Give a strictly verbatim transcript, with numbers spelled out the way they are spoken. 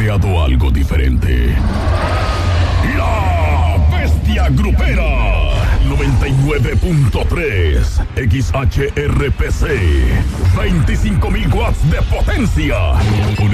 creado algo diferente. La Bestia Grupera. noventa y nueve punto tres X H R P C. veinticinco mil watts de potencia. Un